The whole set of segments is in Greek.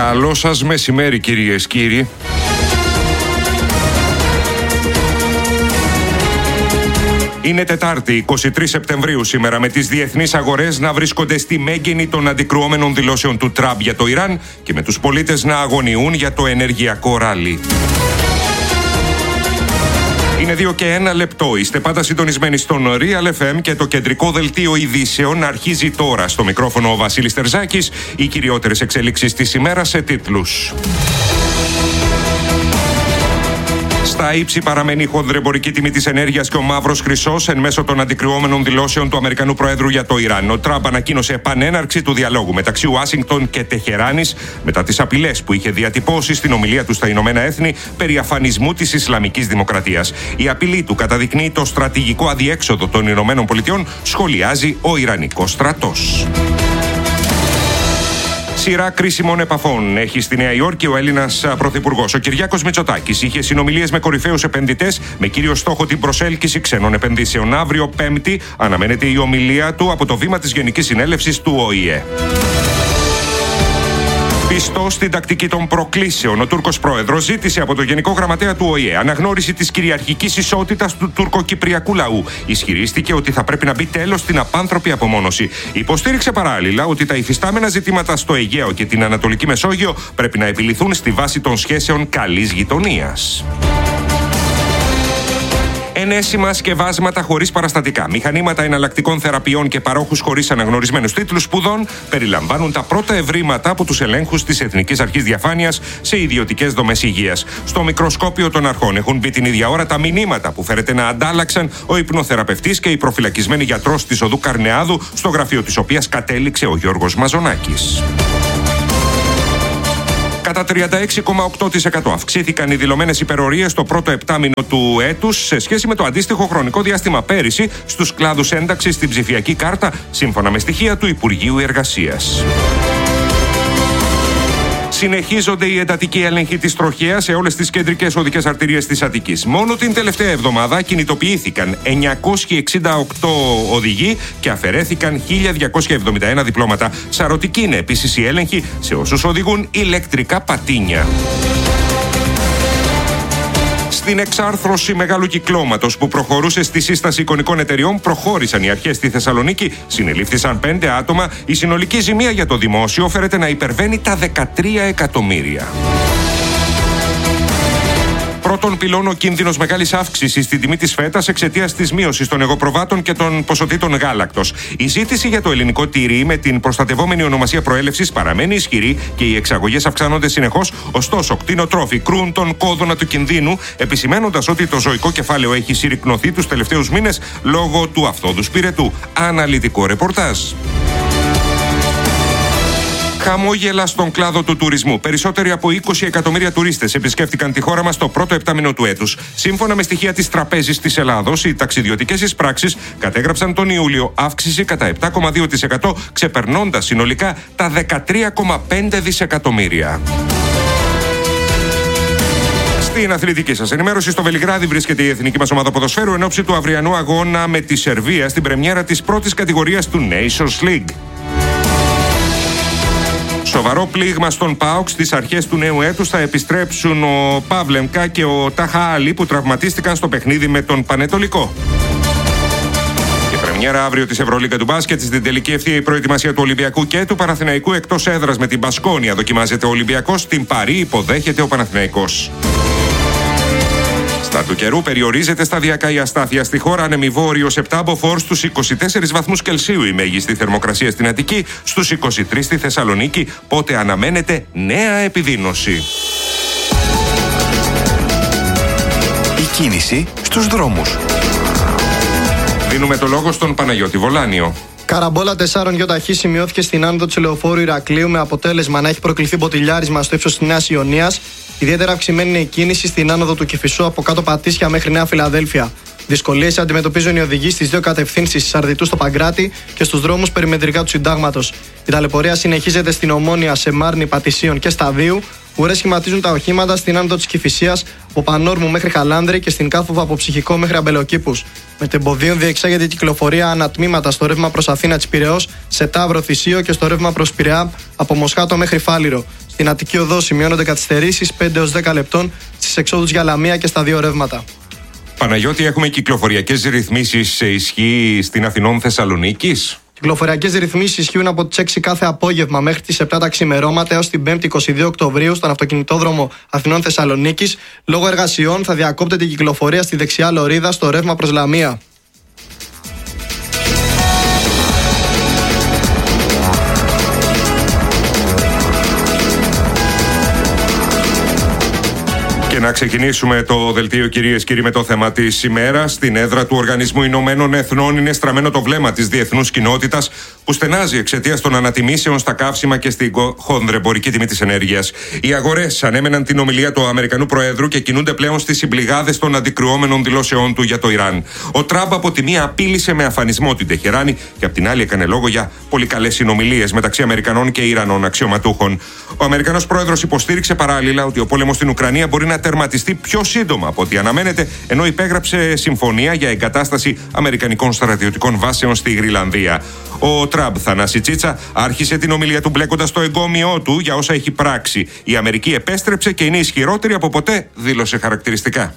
Καλό σας μεσημέρι, κυρίες, κύριοι. Είναι Τετάρτη, 23 Σεπτεμβρίου σήμερα, με τις διεθνείς αγορές να βρίσκονται στη μέγενη των αντικρουόμενων δηλώσεων του Τραμπ για το Ιράν και με τους πολίτες να αγωνιούν για το ενεργειακό ράλι. Είναι 2 και 1 λεπτό. Είστε πάντα συντονισμένοι στον Real FM και το κεντρικό δελτίο ειδήσεων αρχίζει τώρα. Στο μικρόφωνο ο Βασίλης Τερζάκης. Οι κυριότερες εξελίξεις της ημέρας σε τίτλους. Στα ύψη παραμένει η χονδρεμπορική τιμή της ενέργειας και ο μαύρος χρυσός εν μέσω των αντικρουόμενων δηλώσεων του Αμερικανού Προέδρου για το Ιράν. Ο Τραμπ ανακοίνωσε επανέναρξη του διαλόγου μεταξύ Ουάσιγκτον και Τεχεράνης μετά τις απειλές που είχε διατυπώσει στην ομιλία του στα Ηνωμένα Έθνη περί αφανισμού της Ισλαμικής Δημοκρατίας. Η απειλή του καταδεικνύει το στρατηγικό αδιέξοδο των Ηνωμένων Πολιτειών, σχολιάζει ο Ιρανικός στρατός. Σειρά κρίσιμων επαφών έχει στη Νέα Υόρκη ο Έλληνας Πρωθυπουργός. Ο Κυριάκος Μητσοτάκης είχε συνομιλίες με κορυφαίους επενδυτές με κύριο στόχο την προσέλκυση ξένων επενδύσεων. Αύριο Πέμπτη αναμένεται η ομιλία του από το βήμα της Γενικής Συνέλευσης του ΟΗΕ. Πιστός στην τακτική των προκλήσεων, ο Τούρκος πρόεδρος ζήτησε από το Γενικό Γραμματέα του ΟΗΕ αναγνώριση της κυριαρχικής ισότητας του τουρκοκυπριακού λαού. Ισχυρίστηκε ότι θα πρέπει να μπει τέλος στην απάνθρωπη απομόνωση. Υποστήριξε παράλληλα ότι τα υφιστάμενα ζητήματα στο Αιγαίο και την Ανατολική Μεσόγειο πρέπει να επιληθούν στη βάση των σχέσεων καλής γειτονίας. Ενέσιμα σκευάσματα χωρίς παραστατικά, μηχανήματα εναλλακτικών θεραπείων και παρόχους χωρίς αναγνωρισμένους τίτλους σπουδών περιλαμβάνουν τα πρώτα ευρήματα από τους ελέγχους της Εθνικής Αρχής Διαφάνειας σε ιδιωτικές δομές υγείας. Στο μικροσκόπιο των αρχών έχουν μπει την ίδια ώρα τα μηνύματα που φέρεται να αντάλλαξαν ο υπνοθεραπευτής και η προφυλακισμένη γιατρός της οδού Καρνεάδου, στο γραφείο της οποίας κατέληξε ο Γιώργος Μαζονάκης. Κατά 36,8% αυξήθηκαν οι δηλωμένες υπερορίες το πρώτο επτάμηνο του έτους σε σχέση με το αντίστοιχο χρονικό διάστημα πέρυσι στους κλάδους ένταξης στην ψηφιακή κάρτα, σύμφωνα με στοιχεία του Υπουργείου Εργασίας. Συνεχίζονται οι εντατικοί έλεγχοι της τροχέας σε όλες τις κεντρικές οδικές αρτηρίες της Αττικής. Μόνο την τελευταία εβδομάδα κινητοποιήθηκαν 968 οδηγοί και αφαιρέθηκαν 1.271 διπλώματα. Σαρωτική είναι επίσης η έλεγχη σε όσους οδηγούν ηλεκτρικά πατίνια. Στην εξάρθρωση μεγάλου κυκλώματος που προχωρούσε στη σύσταση εικονικών εταιριών, προχώρησαν οι αρχές στη Θεσσαλονίκη. Συνελήφθησαν 5 άτομα. Η συνολική ζημία για το δημόσιο φέρεται να υπερβαίνει τα 13 εκατομμύρια. Πρώτον πυλών ο κίνδυνος μεγάλης αύξησης στην τιμή της φέτας εξαιτίας της μείωσης των εγωπροβάτων και των ποσοτήτων γάλακτος. Η ζήτηση για το ελληνικό τυρί με την προστατευόμενη ονομασία προέλευσης παραμένει ισχυρή και οι εξαγωγές αυξάνονται συνεχώς. Ωστόσο, κτηνοτρόφοι κρούν τον κόδωνα του κινδύνου, επισημαίνοντας ότι το ζωικό κεφάλαιο έχει συρρικνωθεί τους τελευταίους μήνες λόγω του αυθόδους πυρετού. Αναλυτικό ρεπορτάζ. Χαμόγελα στον κλάδο του τουρισμού. Περισσότεροι από 20 εκατομμύρια τουρίστες επισκέφτηκαν τη χώρα μας το πρώτο επτάμηνο του έτους. Σύμφωνα με στοιχεία της Τραπέζης της Ελλάδος, οι ταξιδιωτικές εισπράξεις κατέγραψαν τον Ιούλιο αύξηση κατά 7,2%, ξεπερνώντας συνολικά τα 13,5 δισεκατομμύρια. Στην αθλητική σας ενημέρωση, στο Βελιγράδι βρίσκεται η εθνική μας ομάδα ποδοσφαίρου εν ώψη του αυριανού αγώνα με τη Σερβία στην πρεμιέρα της πρώτης κατηγορίας του Nations League. Σοβαρό πλήγμα στον ΠΑΟΚ. Στις αρχές του νέου έτους θα επιστρέψουν ο Παύλεμκα και ο Τάχα Άλλη που τραυματίστηκαν στο παιχνίδι με τον Πανετολικό. Και πρεμιέρα αύριο της Ευρωλίγκα του μπάσκετ. Στην τελική ευθεία η προετοιμασία του Ολυμπιακού και του Παναθηναϊκού εκτός έδρας με την Μπασκόνια. Δοκιμάζεται ο Ολυμπιακός, στην Παρί υποδέχεται ο Παναθηναϊκός. Στα του καιρού περιορίζεται σταδιακά η αστάθεια στη χώρα. Ανεμιβόρειος 7 μποφόρ στους 24 βαθμούς Κελσίου η μέγιστη θερμοκρασία στην Αττική, στους 23 στη Θεσσαλονίκη, πότε αναμένεται νέα επιδείνωση. Η κίνηση στους δρόμους. Δίνουμε το λόγο στον Παναγιώτη Βολάνιο. Καραμπόλα 4 γιοταχή σημειώθηκε στην άνοδο του λεωφόρου Ηρακλείου με αποτέλεσμα να έχει προκληθεί μποτιλιάρισμα στο ύψος της Νέας Ιωνίας. Ιδιαίτερα αυξημένη είναι η κίνηση στην άνοδο του Κηφισού από κάτω Πατήσια μέχρι Νέα Φιλαδέλφια. Δυσκολίες αντιμετωπίζουν οι οδηγοί στις δύο κατευθύνσεις Σαρδιτού στο Παγκράτη και στους δρόμους περιμετρικά του Συντάγματος. Η ταλαιπωρία συνεχίζεται στην Ομόνια, σε Μάρνη, Πατησίων και Σταδίου. Ουρές σχηματίζουν τα οχήματα στην άνοδο της Κηφισίας από Πανόρμου μέχρι Χαλάνδρη και στην Κάθοβα από Ψυχικό μέχρι Αμπελοκήπους. Με τεμποδίων διεξάγεται η κυκλοφορία ανατμήματα στο ρεύμα προς Αθήνα της Πειραιώς, σε Ταύρο Θησίο και στο ρεύμα προς Πειραιά από Μοσχάτο μέχρι Φάληρο. Στην Αττική Οδό σημειώνονται καθυστερήσεις 5 έως 10 λεπτών στις εξόδους για Λαμία και στα 2 ρεύματα. Παναγιώτη, έχουμε κυκλοφοριακές ρυθμίσεις σε ισχύ στην Αθηνών Θεσσαλονίκης? Κυκλοφοριακές ρυθμίσεις ισχύουν από τις 6 κάθε απόγευμα μέχρι τις 7 τα ξημερώματα έως την 5η 22 Οκτωβρίου στον αυτοκινητόδρομο Αθηνών Θεσσαλονίκης. Λόγω εργασιών θα διακόπτεται η κυκλοφορία στη δεξιά λωρίδα στο ρεύμα προς Λαμία. Και να ξεκινήσουμε το δελτίο, κυρίες και κύριοι, με το θέμα της ημέρας. Στην έδρα του Οργανισμού Ηνωμένων Εθνών είναι στραμμένο το βλέμμα της διεθνούς κοινότητας που στενάζει εξαιτίας των ανατιμήσεων στα καύσιμα και στην χονδρεμπορική τιμή της ενέργειας. Οι αγορές ανέμεναν την ομιλία του Αμερικανού Προέδρου και κινούνται πλέον στις συμπληγάδες των αντικρουόμενων δηλώσεών του για το Ιράν. Ο Τραμπ από τη μία απείλησε με αφανισμό την Τεχεράνη και από την άλλη έκανε λόγο για πολύ καλές συνομιλίες μεταξύ Αμερικανών και Ιρανών αξιωματούχων. Ο Αμερικανός Πρόεδρος υποστήριξε παράλληλα ότι ο πόλεμος στην Ουκρανία μπορεί να τερματιστεί πιο σύντομα από ό,τι αναμένεται, ενώ υπέγραψε συμφωνία για εγκατάσταση αμερικανικών στρατιωτικών βάσεων στη Γρυλανδία. Ο Τραμπ, Θανάση Τσίτσα, άρχισε την ομιλία του μπλέκοντας το εγκόμιό του για όσα έχει πράξει. Η Αμερική επέστρεψε και είναι ισχυρότερη από ποτέ, δήλωσε χαρακτηριστικά.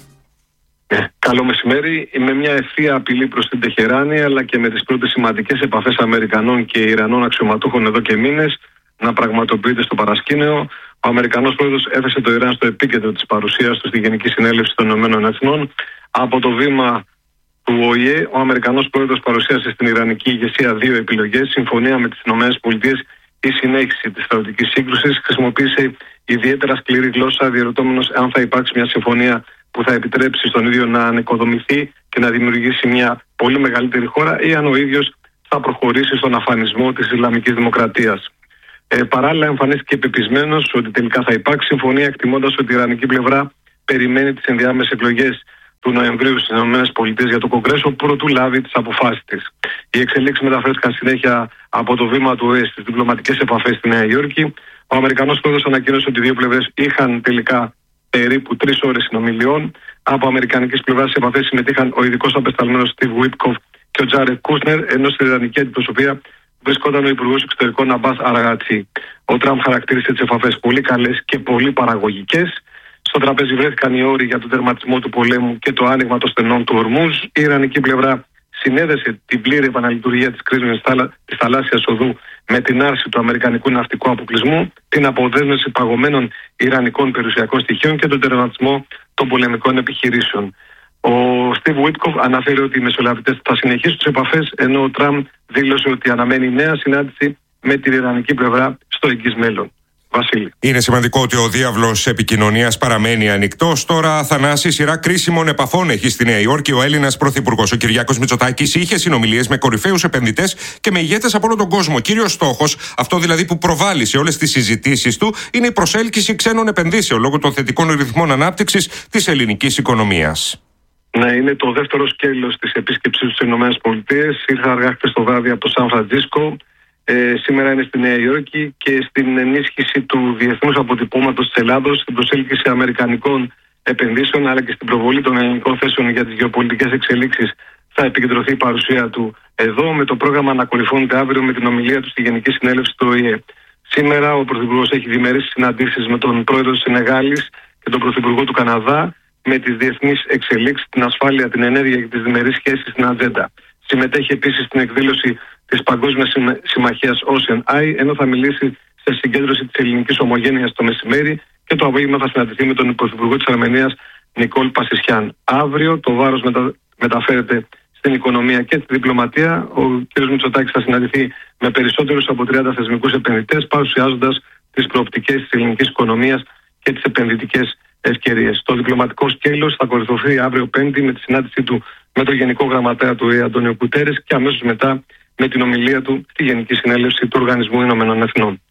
Καλό μεσημέρι. Με μια ευθεία απειλή προς την Τεχεράνη, αλλά και με τις πρώτες σημαντικές επαφές Αμερικανών και Ιρανών αξιωματούχων εδώ και μήνες να πραγματοποιείται στο παρασκήνιο, ο Αμερικανός Πρόεδρος έθεσε το Ιράν στο επίκεντρο της παρουσίας του στη Γενική Συνέλευση των Ηνωμένων Εθνών. Από το βήμα του ΟΗΕ, ο Αμερικανός Πρόεδρος παρουσίασε στην Ιρανική ηγεσία 2 επιλογές: συμφωνία με τις ΗΠΑ ή συνέχιση της στρατιωτικής σύγκρουσης. Χρησιμοποίησε ιδιαίτερα σκληρή γλώσσα, διερωτώμενος αν θα υπάρξει μια συμφωνία που θα επιτρέψει στον ίδιο να ανοικοδομηθεί και να δημιουργήσει μια πολύ μεγαλύτερη χώρα, ή αν ο ίδιος θα προχωρήσει στον αφανισμό της Ισλαμικής Δημοκρατίας. Παράλληλα, εμφανίστηκε πεπισμένος ότι τελικά θα υπάρξει συμφωνία, εκτιμώντας ότι η Ιρανική πλευρά περιμένει τις ενδιάμεσες εκλογές του Νοεμβρίου στις ΗΠΑ για το Κογκρέσο προτού λάβει τις αποφάσεις της. Οι εξελίξεις μεταφέρθηκαν συνέχεια από το βήμα του ΟΕΣ στις διπλωματικές επαφές στη Νέα Υόρκη. Ο Αμερικανός Πρόεδρος ανακοίνωσε ότι οι δύο πλευρές είχαν τελικά περίπου 3 ώρες συνομιλιών. Από αμερικανικής πλευράς στις επαφές συμμετείχαν ο ειδικός απεσταλμένος Στιβ Βίτκοφ και ο Τζάρετ Κούσνερ, ενώ στην Ιρανική αντιπροσωπεία βρισκόταν ο Υπουργός Εξωτερικών Αμπάς Αραγατσί. Ο Τραμπ χαρακτήρισε τις επαφές πολύ καλές και πολύ παραγωγικές. Στο τραπέζι βρέθηκαν οι όροι για τον τερματισμό του πολέμου και το άνοιγμα των στενών του Ορμούζ. Η Ιρανική πλευρά συνέδεσε την πλήρη επαναλειτουργία της κρίσιμης της θαλάσσιας οδού με την άρση του αμερικανικού ναυτικού αποκλεισμού, την αποδέσμευση παγωμένων ιρανικών περιουσιακών στοιχείων και τον τερματισμό των πολεμικών επιχειρήσεων. Ο Στιβ Βίτκοφ αναφέρει ότι οι μεσολαβητές θα συνεχίσουν τις επαφές, ενώ ο Τραμπ δήλωσε ότι αναμένει νέα συνάντηση με την ιρανική πλευρά στο εγγύς μέλλον. Βασίλη. Είναι σημαντικό ότι ο διάβλος επικοινωνίας παραμένει ανοιχτός. Τώρα, Θανάση, σειρά κρίσιμων επαφών έχει στη Νέα Υόρκη ο Έλληνας Πρωθυπουργός, ο Κυριάκος Μητσοτάκης. Είχε συνομιλίες με κορυφαίους επενδυτές και με ηγέτες από όλο τον κόσμο. Κύριος στόχος, αυτό δηλαδή που προβάλλει σε όλες τις συζητήσεις του, είναι η προσέλκυση ξένων επενδύσεων λόγω των θετικών ρυθμών ανάπτυξης της ελληνικής οικονομίας. Ναι, είναι το δεύτερο σκέλος της επίσκεψης του στις ΗΠΑ. Ήρθα αργά χθες το βράδυ από το Σαν Φραντζίσκο. Σήμερα είναι στη Νέα Υόρκη και στην ενίσχυση του διεθνούς αποτυπώματος της Ελλάδος, στην προσέλκυση αμερικανικών επενδύσεων αλλά και στην προβολή των ελληνικών θέσεων για τις γεωπολιτικές εξελίξεις θα επικεντρωθεί η παρουσία του εδώ, με το πρόγραμμα να κορυφώνεται αύριο με την ομιλία του στη Γενική Συνέλευση του ΟΗΕ. Σήμερα ο Πρωθυπουργός έχει διμερείς συναντήσεις με τον Πρόεδρο της Σενεγάλης και τον Πρωθυπουργό του Καναδά, με τις διεθνείς εξελίξεις, την ασφάλεια, την ενέργεια και τις διμερείς σχέσεις στην ατζέντα. Συμμετέχει επίσης στην εκδήλωση της Παγκόσμιας Συμμαχίας Ocean Eye, ενώ θα μιλήσει σε συγκέντρωση της ελληνικής ομογένειας το μεσημέρι και το απόγευμα θα συναντηθεί με τον Πρωθυπουργό της Αρμενίας Νικόλ Πασισιάν. Αύριο το βάρος μεταφέρεται στην οικονομία και τη διπλωματία. Ο κ. Μητσοτάκης θα συναντηθεί με περισσότερους από 30 θεσμικούς επενδυτές, παρουσιάζοντας τις προοπτικές της ελληνικής οικονομίας και τις επενδυτικές ευκαιρίες. Το διπλωματικό σκέλος θα κορυφωθεί αύριο Πέμπτη με τη συνάντησή του με τον Γενικό Γραμματέα του ΟΗΕ Αντώνιο Κουτέρες και αμέσως μετά με την ομιλία του στη Γενική Συνέλευση του Οργανισμού Ηνωμένων Εθνών.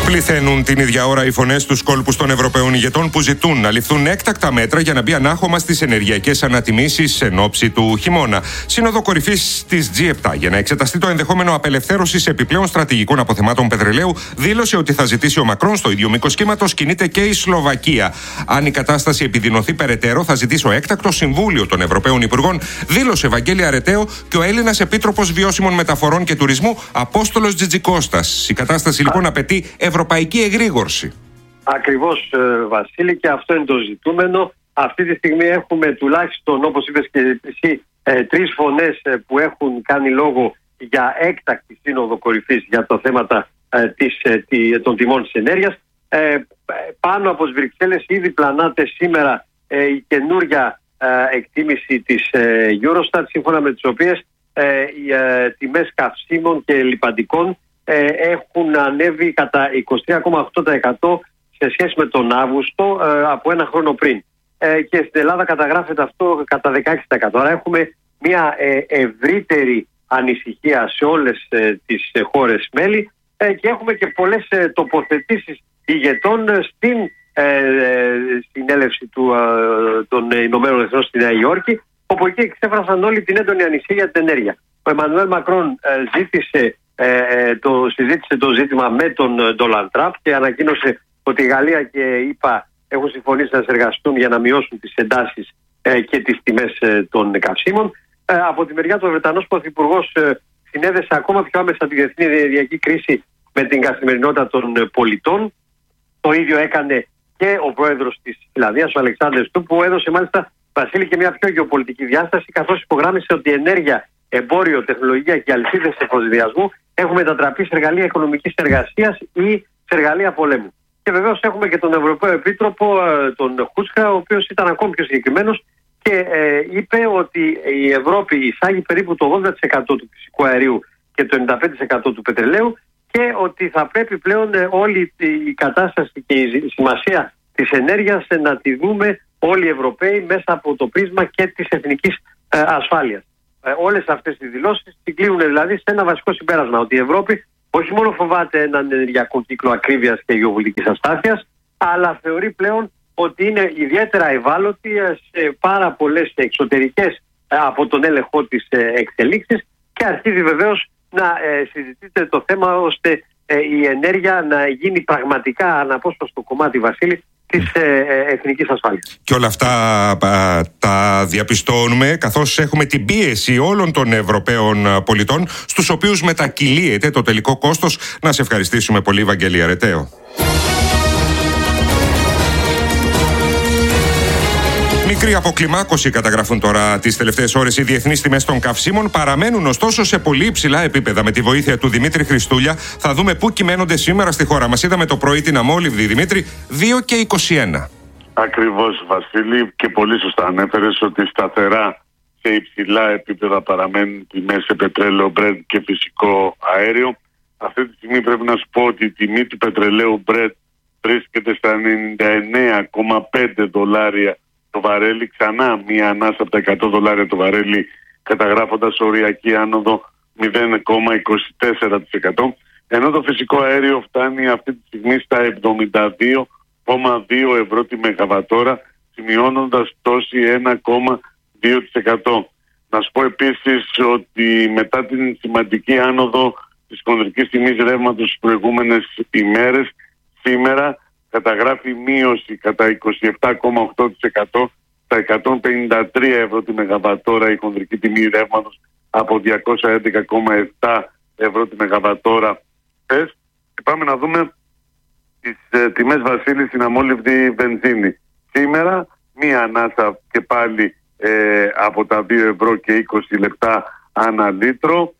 Πληθαίνουν την ίδια ώρα οι φωνές στους κόλπους των Ευρωπαίων ηγετών που ζητούν να ληφθούν έκτακτα μέτρα για να μπει ανάχωμα στις ενεργειακές ανατιμήσεις εν ώψη του χειμώνα. Σύνοδο κορυφής της G7 για να εξεταστεί το ενδεχόμενο απελευθέρωσης επιπλέον στρατηγικών αποθεμάτων πετρελαίου δήλωσε ότι θα ζητήσει ο Μακρόν. Στο ίδιο μήκος κύματος κινείται και η Σλοβακία. Αν η κατάσταση επιδεινωθεί περαιτέρω, θα ζητήσει ο έκτακτο Συμβούλιο των Ευρωπαίων Υπουργών, δήλωσε Βαγγέλη Αρεταίο και ο Έλληνας Επίτροπος Βιώσιμων Μεταφορών και Τουρισμού Απόστολος Τζιτζικώστας. Η κατάσταση λοιπόν απαιτεί ευρωπαϊκή εγρήγορση. Ακριβώς, Βασίλη, και αυτό είναι το ζητούμενο. Αυτή τη στιγμή έχουμε τουλάχιστον, όπως είπες και εσύ, τρεις φωνές που έχουν κάνει λόγο για έκτακτη σύνοδο κορυφής για τα θέματα των τιμών της ενέργειας. Πάνω από τις Βρυξέλλες ήδη πλανάται σήμερα η καινούρια εκτίμηση της Eurostat, σύμφωνα με τις οποίες οι τιμές καυσίμων και λιπαντικών έχουν ανέβει κατά 23,8% σε σχέση με τον Αύγουστο από ένα χρόνο πριν. Και στην Ελλάδα καταγράφεται αυτό κατά 16%. Άρα έχουμε μια ευρύτερη ανησυχία σε όλες τις χώρες μέλη και έχουμε και πολλές τοποθετήσεις ηγετών στην συνέλευση των Ηνωμένων Εθνών στη Νέα Υόρκη, όπου εκεί εξέφρασαν όλοι την έντονη ανησυχία για την ενέργεια. Ο Εμμανουέλ Μακρόν συζήτησε το ζήτημα με τον Ντόναλντ Τραμπ και ανακοίνωσε ότι η Γαλλία και η ΗΠΑ έχουν συμφωνήσει να συνεργαστούν για να μειώσουν τις εντάσεις και τις τιμές των καυσίμων. Από τη μεριά του Βρετανός Πρωθυπουργός συνέδεσε ακόμα πιο άμεσα τη διεθνή ενεργειακή κρίση με την καθημερινότητα των πολιτών. Το ίδιο έκανε και ο πρόεδρος της Φιλανδίας, ο Αλεξάνδρ Στουμπ, που έδωσε μάλιστα, Βασίλη, και μια πιο γεωπολιτική διάσταση, καθώς υπογράμμισε ότι η ενέργεια, εμπόριο, τεχνολογία και αλυσίδες εφοδιασμού έχουν μετατραπεί σε εργαλεία οικονομικής εργασίας ή σε εργαλεία πολέμου. Και βεβαίως έχουμε και τον Ευρωπαίο Επίτροπο, τον Χούτσκα, ο οποίος ήταν ακόμη πιο συγκεκριμένος και είπε ότι η Ευρώπη εισάγει περίπου το 80% του φυσικού αερίου και το 95% του πετρελαίου και ότι θα πρέπει πλέον όλη η κατάσταση και η σημασία της ενέργειας να τη δούμε όλοι οι Ευρωπαίοι μέσα από το πρίσμα και της εθνικής ασφάλειας. Όλες αυτές τις δηλώσεις συγκλίνουν δηλαδή σε ένα βασικό συμπέρασμα, ότι η Ευρώπη όχι μόνο φοβάται έναν ενεργειακό κύκλο ακρίβειας και γεωπολιτικής αστάθειας, αλλά θεωρεί πλέον ότι είναι ιδιαίτερα ευάλωτη σε πάρα πολλές εξωτερικές από τον έλεγχό της εξελίξεις και αρχίζει βεβαίως να συζητείται το θέμα ώστε η ενέργεια να γίνει πραγματικά αναπόσπαστο κομμάτι, Βασίλη, της εθνικής ασφάλειας. Και όλα αυτά τα διαπιστώνουμε καθώς έχουμε την πίεση όλων των Ευρωπαίων πολιτών, στους οποίους μετακυλίεται το τελικό κόστος. Να σε ευχαριστήσουμε πολύ, Βαγγέλη Αρεταίο. Μικρή αποκλιμάκωση καταγραφούν τώρα τις τελευταίες ώρες οι διεθνείς τιμές των καυσίμων. Παραμένουν ωστόσο σε πολύ υψηλά επίπεδα. Με τη βοήθεια του Δημήτρη Χριστούλια θα δούμε πού κυμαίνονται σήμερα στη χώρα μας. Είδαμε το πρωί την αμόλυβδη, Δημήτρη, 2,21. Ακριβώς, Βασίλη, και πολύ σωστά ανέφερες ότι σταθερά σε υψηλά επίπεδα παραμένουν τιμές σε πετρέλαιο Brent και φυσικό αέριο. Αυτή τη στιγμή πρέπει να σου πω ότι η τιμή του πετρελαίου Brent βρίσκεται στα $99,5 το βαρέλι, ξανά μία ανάσα από τα $100 το βαρέλι, καταγράφοντας οριακή άνοδο 0,24%, ενώ το φυσικό αέριο φτάνει αυτή τη στιγμή στα 72,2 ευρώ τη μεγαβατόρα, σημειώνοντας πτώση 1,2%. Να σου πω επίσης ότι μετά την σημαντική άνοδο της χονδρικής τιμής ρεύματος στις προηγούμενες ημέρες, σήμερα καταγράφει μείωση κατά 27,8% στα 153 ευρώ τη μεγαβατόρα η χονδρική τιμή ρεύματος από 211,7 ευρώ τη μεγαβατόρα χθες. Και πάμε να δούμε τις τιμές, Βασίλη, στην αμόλυβδη βενζίνη. Σήμερα μία ανάσα και πάλι από τα 2 ευρώ και 20 λεπτά ανά λίτρο.